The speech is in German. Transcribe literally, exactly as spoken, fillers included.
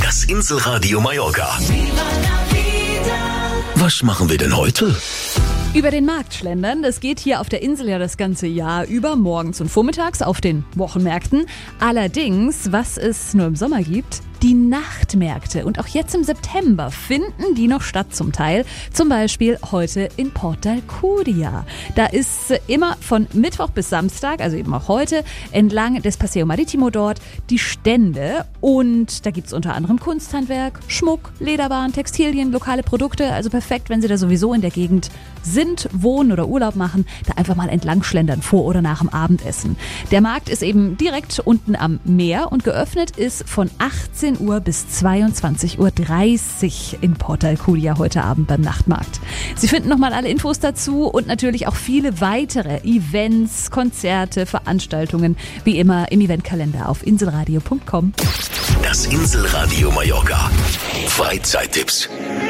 Das Inselradio Mallorca. Was machen wir denn heute? Über den Markt schlendern, das geht hier auf der Insel ja das ganze Jahr über, morgens und vormittags auf den Wochenmärkten. Allerdings, was es nur im Sommer gibt, die Nachtmärkte. Und auch jetzt im September finden die noch statt zum Teil. Zum Beispiel heute in Port d'Alcúdia. Da ist immer von Mittwoch bis Samstag, also eben auch heute, entlang des Paseo Marítimo dort die Stände. Und da gibt's unter anderem Kunsthandwerk, Schmuck, Lederwaren, Textilien, lokale Produkte. Also perfekt, wenn Sie da sowieso in der Gegend sind, wohnen oder Urlaub machen, da einfach mal entlang schlendern, vor oder nach dem Abendessen. Der Markt ist eben direkt unten am Meer und geöffnet ist von achtzehn Uhr bis zweiundzwanzig Uhr dreißig in Port d'Alcúdia heute Abend beim Nachtmarkt. Sie finden nochmal alle Infos dazu und natürlich auch viele weitere Events, Konzerte, Veranstaltungen, wie immer im Eventkalender auf inselradio punkt com. Das Inselradio Mallorca. Freizeittipps.